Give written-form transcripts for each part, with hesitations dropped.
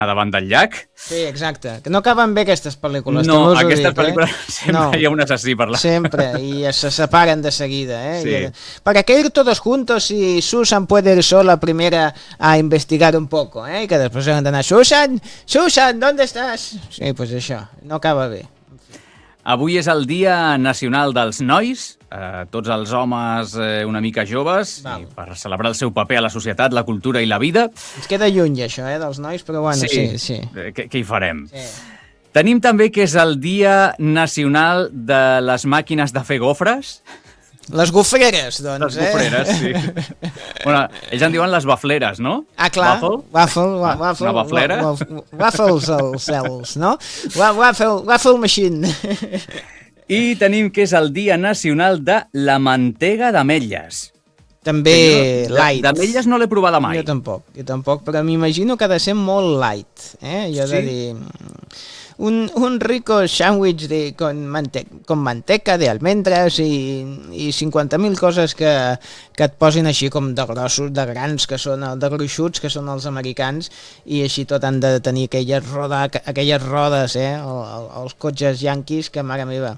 davant del llac. Sí, exacte. Que no acaben bé aquestes pel·lícules. No, aquestes pel·lícules sempre hi ha un assassí per la... Siempre, y se separen de seguida. Sí. ¿Para qué ir todos juntos si Susan puede ir sola primera a investigar un poco? Y que después se van a anar, Susan, ¿dónde estás? Sí, pues això, no acaba bé. Avui és el Dia Nacional dels Nois, tots els homes una mica joves, i per celebrar el seu paper a la societat, la cultura i la vida. Ens queda lluny això, dels nois, però bueno, sí. Què hi farem? Sí. Tenim també que és el Dia Nacional de les màquines de fer gofres. Les gofreres, doncs. Les gofreres, sí. Bueno, ells en diuen les bafleres, no? Ah, clar. Waffle. Una baflera. Waffles als cels, no? Waffle machine. I tenim que és el Dia Nacional de la mantega d'ametlles. També light. D'ametlles no l'he provada mai. Jo tampoc, però m'imagino que ha de ser molt light. Jo he de dir... Un rico sándwich con manteca de almendres i 50.000 coses que et posin així com de grossos, de grans, que són de gruixuts, que són els americans, i així tot han de tenir aquelles rodes, els cotxes yanquis, que mare meva,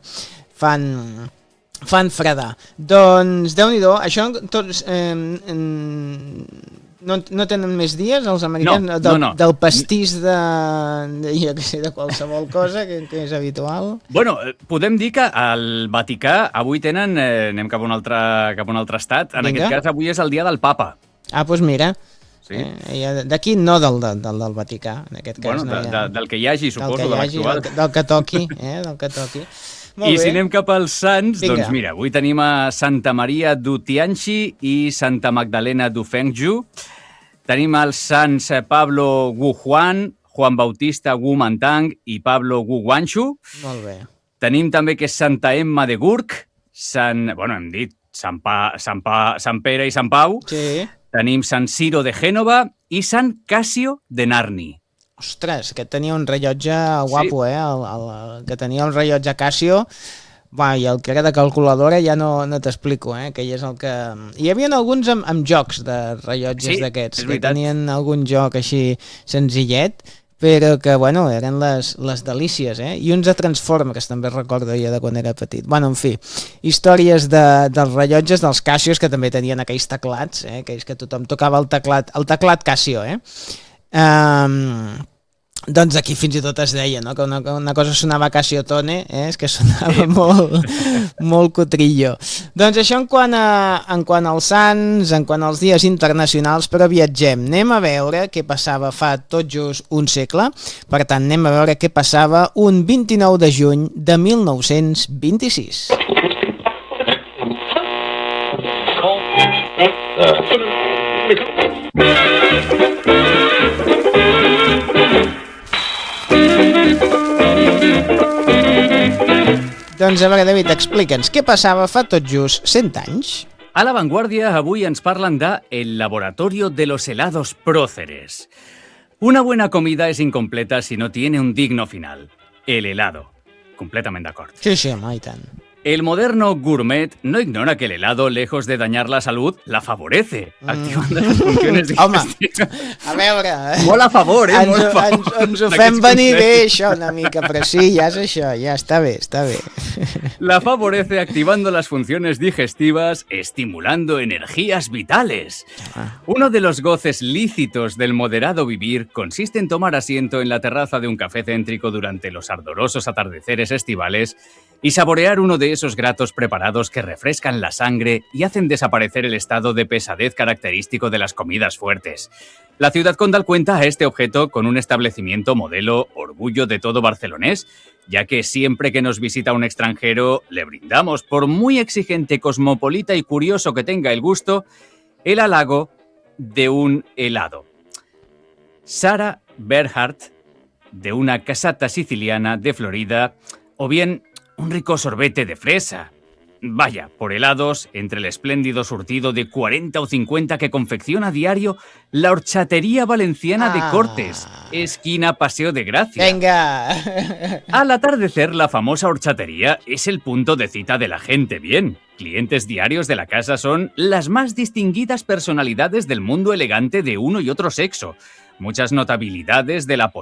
fan fredar. Doncs, Déu-n'hi-do, això tots... No tenen més dies, els americans, del pastís de qualsevol cosa, que és habitual? Bueno, podem dir que al Vaticà avui tenen, anem cap a un altre estat, en aquest cas avui és el dia del papa. Ah, doncs mira, sí. D'aquí no del Vaticà, en aquest cas. Bueno, del que hi hagi, suposo, de l'actual. Del que toqui, del que toqui. I si anem cap als sants, doncs mira, avui tenim a Santa Maria d'Utianchi i Santa Magdalena d'Ufengju. Tenim els sants Pablo Wu Juan, Juan Bautista Wu Mantang i Pablo Wu Guanxu. Molt bé. Tenim també que és Santa Emma de Gurk, hem dit Sant Pere i Sant Pau. Sí. Tenim Sant Ciro de Gènova i Sant Cassio de Narni. Ostres, aquest tenia un rellotge guapo, el que tenia un rellotge Casio, i el que era de calculadora ja no t'explico, que és el que... Hi havia alguns amb jocs de rellotges d'aquests, que tenien algun joc així senzillet, però que, bueno, eren les delícies, I uns de Transformers, també recordo jo de quan era petit. Bueno, en fi, històries dels rellotges, dels Casios, que també tenien aquells teclats, aquells que tothom tocava el teclat Casio, doncs aquí fins i tot es deia, no? Que una cosa sonava Casiotone, és que sonava molt cotrillo. Doncs això en quant als sants, en quant als dies internacionals, però viatgem. Anem a veure què passava fa tot just un segle. Per tant, anem a veure què passava un 29 de juny de 1926. Doncs a veure, David, explica'ns què passava fa tot just 100 anys. A La Vanguardia avui ens parlen de El laboratorio de los helados Próceres. Una buena comida es incompleta si no tiene un digno final. El helado. Completament d'acord. Sí, home, i tant. El moderno gourmet no ignora que el helado, lejos de dañar la salud, la favorece, activando las funciones digestivas. Home, a veure... Molt a favor, molt a favor. Ens ho fem venir bé, això, una mica, però sí, ja és això, ja està bé. La favorece activando las funciones digestivas, estimulando energías vitales. Uno de los goces lícitos del moderado vivir consiste en tomar asiento en la terraza de un café céntrico durante los ardorosos atardeceres estivales y saborear uno de esos gratos preparados que refrescan la sangre y hacen desaparecer el estado de pesadez característico de las comidas fuertes. La ciudad condal cuenta a este objeto con un establecimiento modelo orgullo de todo barcelonés, ya que siempre que nos visita un extranjero le brindamos, por muy exigente, cosmopolita y curioso que tenga el gusto, el halago de un helado. Sara Berhardt, de una casata siciliana de Florida, o bien un rico sorbete de fresa. Vaya, por helados, entre el espléndido surtido de 40 o 50 que confecciona a diario la horchatería valenciana de Cortes, esquina Paseo de Gracia. ¡Venga! Al atardecer, la famosa horchatería es el punto de cita de la gente bien. Clientes diarios de la casa son las más distinguidas personalidades del mundo elegante de uno y otro sexo. Muchas notabilidades de la